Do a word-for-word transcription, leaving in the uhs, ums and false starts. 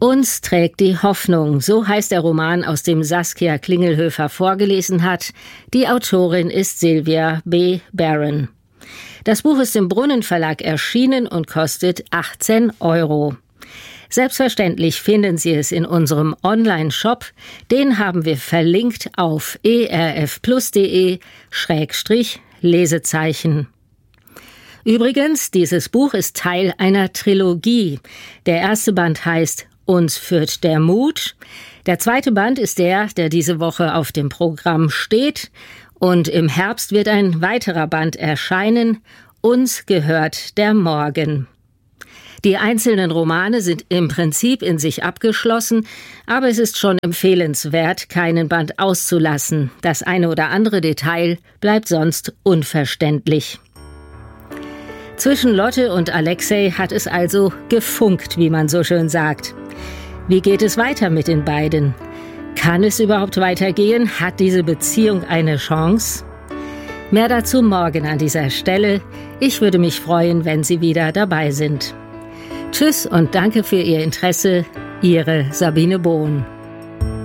Uns trägt die Hoffnung, so heißt der Roman, aus dem Saskia Klingelhöfer vorgelesen hat. Die Autorin ist Sylvia B. Barron. Das Buch ist im Brunnen Verlag erschienen und kostet achtzehn Euro. Selbstverständlich finden Sie es in unserem Online-Shop. Den haben wir verlinkt auf erfplus.de Schrägstrich Lesezeichen. Übrigens, dieses Buch ist Teil einer Trilogie. Der erste Band heißt Uns führt der Mut. Der zweite Band ist der, der diese Woche auf dem Programm steht. Und im Herbst wird ein weiterer Band erscheinen. Uns gehört der Morgen. Die einzelnen Romane sind im Prinzip in sich abgeschlossen, aber es ist schon empfehlenswert, keinen Band auszulassen. Das eine oder andere Detail bleibt sonst unverständlich. Zwischen Lotte und Alexei hat es also gefunkt, wie man so schön sagt. Wie geht es weiter mit den beiden? Kann es überhaupt weitergehen? Hat diese Beziehung eine Chance? Mehr dazu morgen an dieser Stelle. Ich würde mich freuen, wenn Sie wieder dabei sind. Tschüss und danke für Ihr Interesse. Ihre Sabine Bohn.